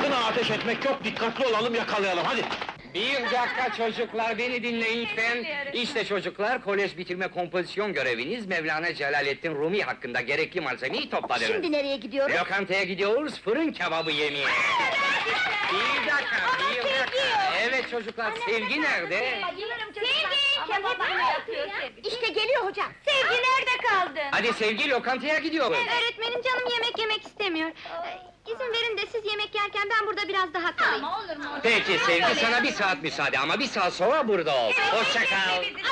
Sakın ateş etmek yok, dikkatli olalım, yakalayalım, hadi! Bir dakika çocuklar, beni dinleyin lütfen. İşte çocuklar, kolej bitirme kompozisyon göreviniz, Mevlana Celaleddin Rumi hakkında gerekli malzemeyi topladınız. Şimdi nereye gidiyoruz? Lokantaya gidiyoruz, fırın kebabı yemeye. Bir dakika, bir dakika. Evet çocuklar, Sevgi nerede? Sevgi! Kebap yapıyor. İşte geliyor hocam. Sevgi nerede kaldın? Hadi Sevgi, lokantaya gidiyoruz. Öğretmenim, canım yemek yemek istemiyor. İzin verin de siz yemek yerken ben burada biraz daha kalayım. Peki Sevgi, sana bir saat müsaade ama bir saat sonra burada ol. Hoşça kal.